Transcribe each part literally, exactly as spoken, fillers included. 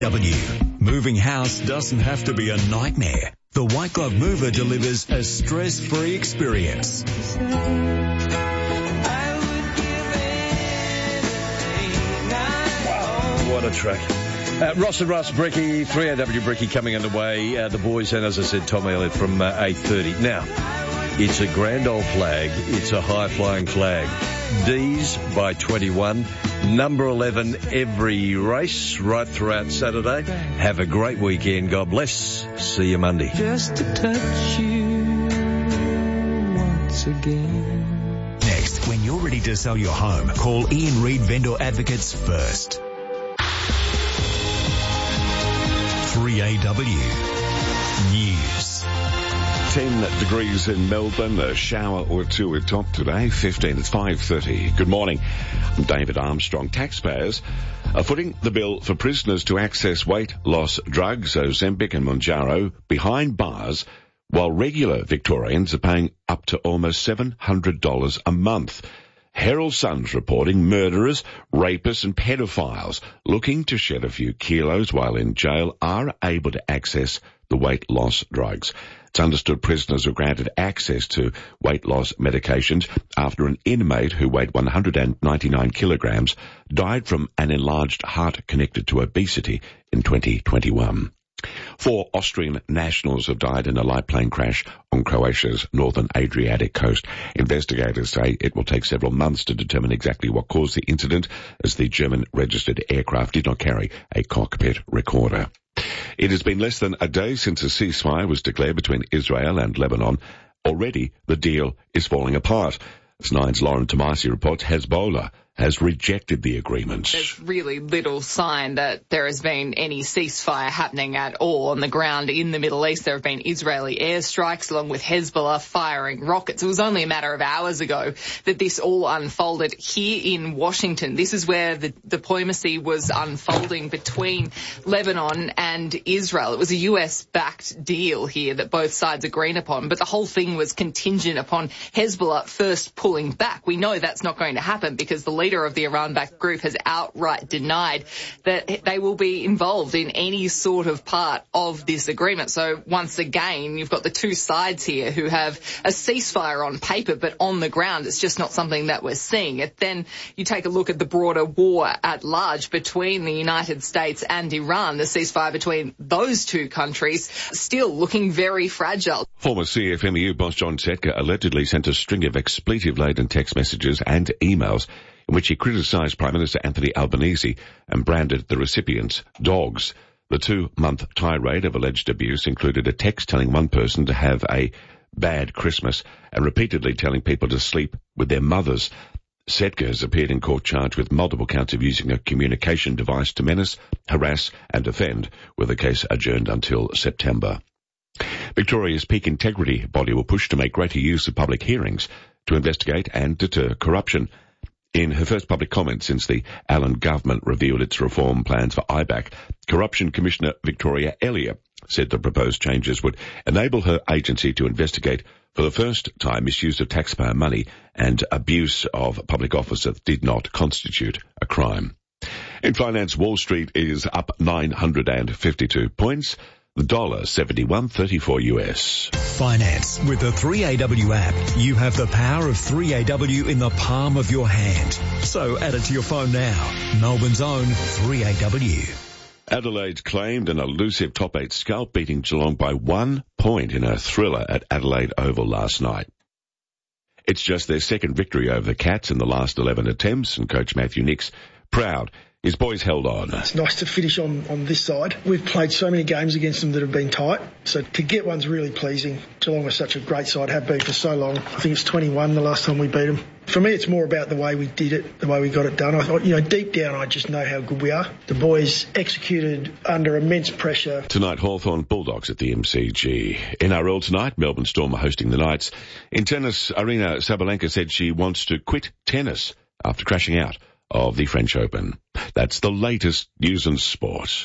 W. Moving house doesn't have to be a nightmare. The White Glove Mover delivers a stress-free experience. Wow, what a track. Uh, Ross and Russ, Bricky, three A W Bricky coming underway. Uh, the boys, and as I said, Tom Elliott from uh, eight thirty. Now, it's a grand old flag. It's a high-flying flag. D's by twenty-one. Number eleven every race right throughout Saturday. Have a great weekend. God bless. See you Monday. Just to touch you once again. Next, when you're ready to sell your home, call Ian Reid Vendor Advocates first. three A W News. ten degrees in Melbourne, a shower or two at top today, fifteen at five thirty. Good morning, I'm David Armstrong. Taxpayers are footing the bill for prisoners to access weight loss drugs, Ozempic and Mounjaro, behind bars, while regular Victorians are paying up to almost seven hundred dollars a month. Herald Sun's reporting murderers, rapists and pedophiles looking to shed a few kilos while in jail are able to access the weight loss drugs. It's understood prisoners were granted access to weight loss medications after an inmate who weighed one hundred ninety-nine kilograms died from an enlarged heart connected to obesity in twenty twenty-one. Four Austrian nationals have died in a light plane crash on Croatia's northern Adriatic coast. Investigators say it will take several months to determine exactly what caused the incident, as the German-registered aircraft did not carry a cockpit recorder. It has been less than a day since a ceasefire was declared between Israel and Lebanon. Already, the deal is falling apart. As Nine's Lauren Tomasi reports, Hezbollah has rejected the agreement. There's really little sign that there has been any ceasefire happening at all on the ground in the Middle East. There have been Israeli airstrikes along with Hezbollah firing rockets. It was only a matter of hours ago that this all unfolded here in Washington. This is where the diplomacy was unfolding between Lebanon and Israel. It was a U S-backed deal here that both sides agreed upon, but the whole thing was contingent upon Hezbollah first pulling back. We know that's not going to happen because the leader of the Iran-backed group has outright denied that they will be involved in any sort of part of this agreement. So once again, you've got the two sides here who have a ceasefire on paper, but on the ground, it's just not something that we're seeing. It, then you take a look at the broader war at large between the United States and Iran, the ceasefire between those two countries still looking very fragile. Former C F M E U boss John Setka allegedly sent a string of expletive-laden text messages and emails in which he criticised Prime Minister Anthony Albanese and branded the recipients dogs. The two-month tirade of alleged abuse included a text telling one person to have a bad Christmas and repeatedly telling people to sleep with their mothers. Setka has appeared in court charged with multiple counts of using a communication device to menace, harass and offend, with the case adjourned until September. Victoria's peak integrity body will push to make greater use of public hearings to investigate and deter corruption. In her first public comment since the Allen government revealed its reform plans for I BAC, Corruption Commissioner Victoria Elliott said the proposed changes would enable her agency to investigate for the first time misuse of taxpayer money and abuse of public office that did not constitute a crime. In finance, Wall Street is up nine hundred fifty-two points. The dollar seventy-one thirty-four U S. Finance. With the three A W app, you have the power of three A W in the palm of your hand. So add it to your phone now. Melbourne's own three A W. Adelaide claimed an elusive top eight scalp, beating Geelong by one point in a thriller at Adelaide Oval last night. It's just their second victory over the Cats in the last eleven attempts, and coach Matthew Nicks proud his boys held on. It's nice to finish on, on this side. We've played so many games against them that have been tight, so to get one's really pleasing. Geelong was such a great side, have been for so long. I think it's twenty-one the last time we beat them. For me, it's more about the way we did it, the way we got it done. I thought, you know, deep down, I just know how good we are. The boys executed under immense pressure. Tonight, Hawthorn Bulldogs at the M C G. N R L tonight, Melbourne Storm are hosting the Knights. In tennis, Arina Sabalenka said she wants to quit tennis after crashing out of the French Open. That's the latest news and sport.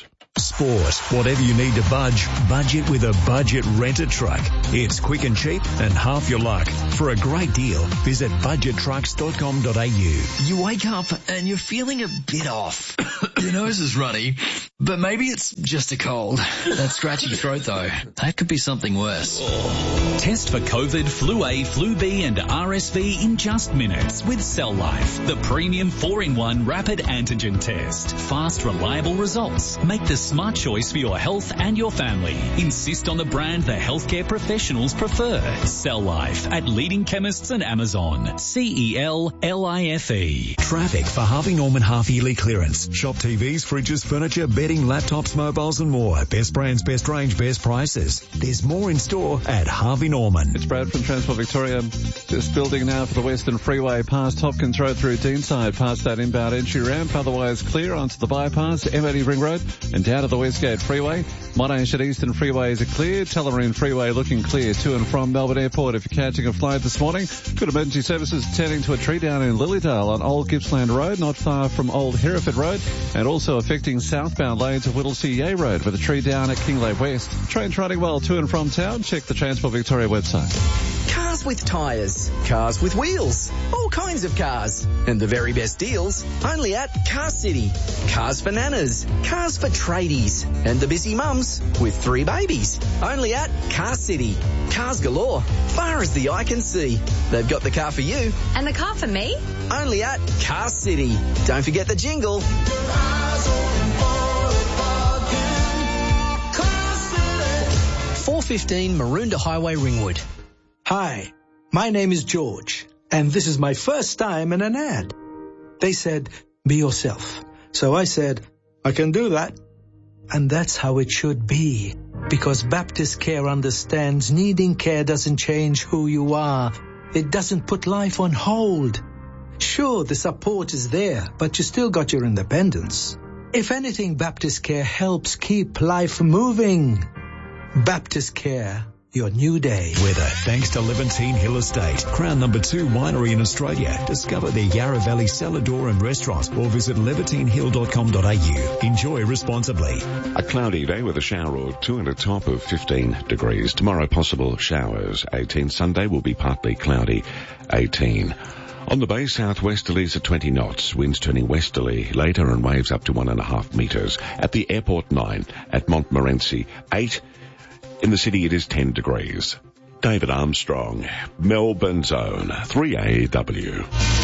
sport. Whatever you need to budge, budget with a budget renter truck. It's quick and cheap and half your luck. For a great deal, visit budget trucks dot com dot a u. You wake up and you're feeling a bit off. Your nose is runny, but maybe it's just a cold. That scratchy throat though, that could be something worse. Test for COVID, flu A, flu B and R S V in just minutes with Cell Life, the premium four in one rapid antigen test. Fast, reliable results. Make the smart choice for your health and your family. Insist on the brand the healthcare professionals prefer. Cell Life at leading chemists and Amazon. C E L L I F E. Traffic for Harvey Norman half-yearly clearance. Shop T Vs, fridges, furniture, bedding, laptops, mobiles and more. Best brands, best range, best prices. There's more in store at Harvey Norman. It's Brad from Transport Victoria. Just building now for the Western Freeway past Hopkins Road through Deanside, past that inbound entry ramp. Otherwise clear onto the bypass, M eighty Ring Road and down to the Westgate Freeway. Monash at Eastern Freeways are clear. Tullamarine Freeway looking clear to and from Melbourne Airport if you're catching a flight this morning. Good emergency services tending to a tree down in Lilydale on Old Gippsland Road, not far from Old Hereford Road, and also affecting southbound lanes of Whittlesea Yea Road with a tree down at Kinglake West. Trains running well to and from town. Check the Transport Victoria website. Cars with tyres, cars with wheels, all kinds of cars. And the very best deals only at Car City. Cars for nanas, cars for tradies, and the busy mums with three babies. Only at Car City. Cars galore, far as the eye can see. They've got the car for you. And the car for me? Only at Car City. Don't forget the jingle. four fifteen Maroondah Highway, Ringwood. Hi, my name is George, and this is my first time in an ad. They said, be yourself. So I said, I can do that. And that's how it should be, because Baptist Care understands needing care doesn't change who you are. It doesn't put life on hold. Sure, the support is there, but you still got your independence. If anything, Baptist Care helps keep life moving. Baptist Care, your new day. Weather thanks to Levantine Hill Estate, Crown number two winery in Australia. Discover their Yarra Valley cellar door and restaurant or visit levantine hill dot com dot a u. Enjoy responsibly. A cloudy day with a shower or two and a top of fifteen degrees. Tomorrow possible showers, eighteen. Sunday will be partly cloudy, eighteen. On the bay, southwesterlies at twenty knots, winds turning westerly later and waves up to one and a half metres. At the airport, nine. At Montmorency, eight. In the city, it is ten degrees. David Armstrong, Melbourne's own three A W.